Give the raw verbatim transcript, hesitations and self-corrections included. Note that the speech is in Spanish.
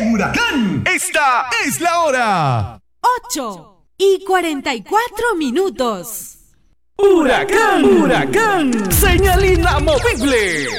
en Huracán. Esta es la hora. ocho y cuarenta y cuatro minutos. Huracán, Huracán, señal inamovible.